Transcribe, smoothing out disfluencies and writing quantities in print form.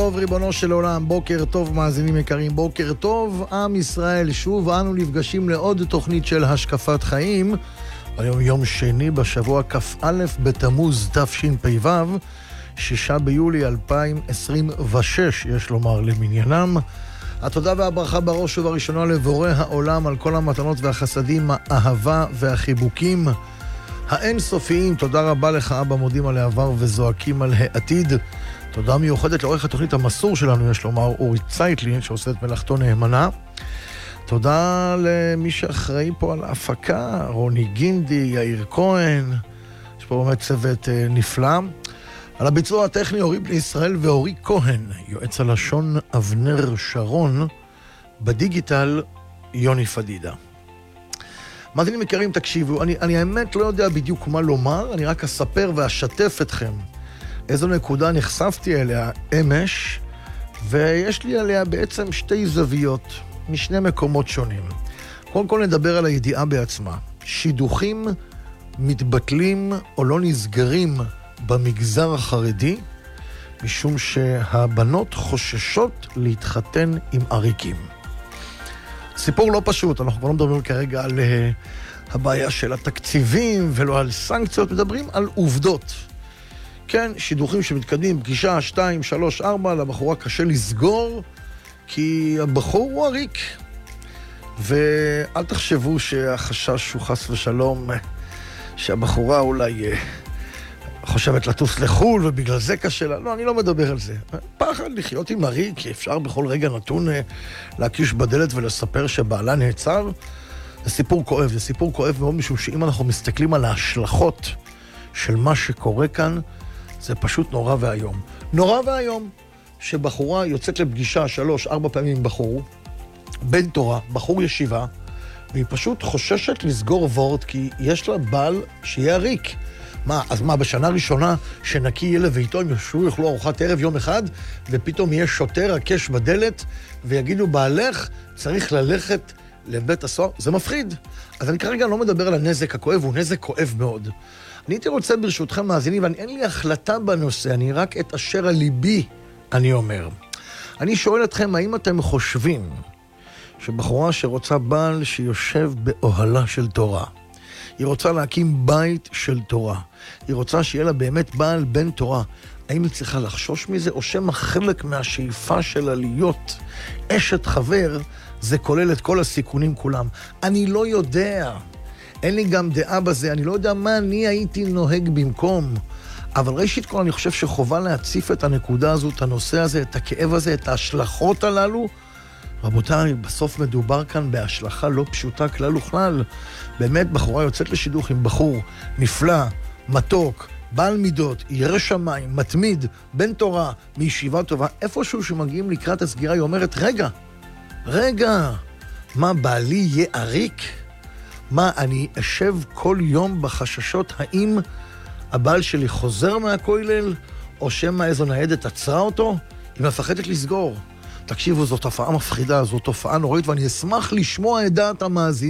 טוב, ריבונו של עולם, בוקר טוב מאזינים יקרים, בוקר טוב עם ישראל, שוב אנו נפגשים לעוד תוכנית של השקפת חיים. היום יום שני בשבוע כ"א בתמוז תשפ"ו, 6 ביולי 2026, יש לומר למניינם. התודה והברכה בראש ובראשונה לבורא העולם על כל המתנות והחסדים, האהבה והחיבוקים האינסופיים. תודה רבה לך אבא, מודים על העבר וזועקים על העתיד. תודה מיוחדת לעורך התוכנית המסור שלנו, יש לומר, אורי צייטלין, שעושה את מלאכתו נאמנה. תודה למי שאחראי פה על ההפקה, רוני גינדי, יאיר כהן, יש פה באמת צוות נפלא. על הביצוע הטכני אורי בני ישראל ואורי כהן, יועץ הלשון אבנר שרון, בדיגיטל יוני פדידה. מאזינים יקרים, תקשיבו, אני האמת לא יודע בדיוק מה לומר, אני רק אספר ואשתף אתכם איזו נקודה נחשפתי אליה אמש, ויש לי עליה בעצם שתי זוויות משני מקומות שונים. קודם כל נדבר על הידיעה בעצמה. שידוכים מתבטלים או לא נסגרים במגזר החרדי, משום שהבנות חוששות להתחתן עם עריקים. סיפור לא פשוט, אנחנו כבר לא מדברים כרגע על הבעיה של התקציבים ולא על סנקציות, מדברים על עובדות. כן, שידוכים שמתקדמים, פגישה 2, 3, 4, לבחורה קשה לסגור, כי הבחור הוא עריק. ואל תחשבו שהחשש הוא חס ושלום, שהבחורה אולי חושבת לטוס לחול, ובגלל זה קשה לה. לא, אני לא מדבר על זה. פחד לחיות עם עריק, כי אפשר בכל רגע נתון להקיש בדלת ולספר שבעלה נעצר. זה סיפור כואב, זה סיפור כואב מאוד, משום שאם אנחנו מסתכלים על ההשלכות של מה שקורה כאן, זה פשוט נורא והיום. נורא והיום שבחורה יוצאת לפגישה 3-4 פעמים עם בחור, בן תורה, בחור ישיבה, והיא פשוט חוששת לסגור וורט, כי יש לה בעל שיהיה עריק. מה, אז מה, בשנה ראשונה שנקי יהיה לביתו, הם יאכלו ארוחת ערב יום אחד, ופתאום יהיה שוטר הקש בדלת, ויגידו, בעלך צריך ללכת לבית הסוהר? זה מפחיד. אז אני כרגע לא מדבר על הנזק הכואב, הוא נזק כואב מאוד. אני הייתי רוצה ברשותכם מאזינים, ואין לי החלטה בנושא, אני רק את אשר על ליבי אני אומר. אני שואל אתכם, האם אתם חושבים שבחורה שרוצה בעל שיושב באוהלה של תורה, היא רוצה להקים בית של תורה, היא רוצה שיהיה לה באמת בעל בן תורה, האם היא צריכה לחשוש מזה, או שמה חלק מהשאיפה שלה להיות אשת חבר, זה כולל את כל הסיכונים כולם? אני לא יודע. אין לי גם דעה בזה, אני לא יודע מה אני הייתי נוהג במקום. אבל ראשית כל, אני חושב שחובה להציף את הנקודה הזו, את הנושא הזה, את הכאב הזה, את ההשלכות הללו. רבותיי, בסוף מדובר כאן בהשלכה לא פשוטה כלל וכלל. באמת, בחורה יוצאת לשידוך עם בחור נפלא, מתוק, בעל מידות, ירא שמיים, מתמיד, בן תורה, מישיבה טובה. איפשהו שמגיעים לקראת הסגירה, היא אומרת, רגע, מה, בעלי יהיה עריק? מה, אני אשב כל יום בחששות, האם הבעל שלי חוזר מהכולל, או שמה איזו ניידת עצרה אותו? היא מפחדת לסגור. תקשיבו, זו תופעה מפחידה, זו תופעה נוראית, ואני אשמח לשמוע את דעת המאזינים.